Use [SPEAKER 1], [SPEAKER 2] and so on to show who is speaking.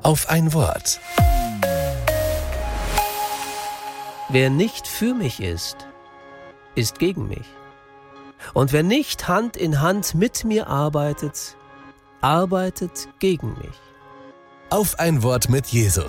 [SPEAKER 1] Auf ein Wort.
[SPEAKER 2] Wer nicht für mich ist gegen mich. Und wer nicht Hand in Hand mit mir arbeitet gegen mich.
[SPEAKER 1] Auf ein Wort mit Jesus.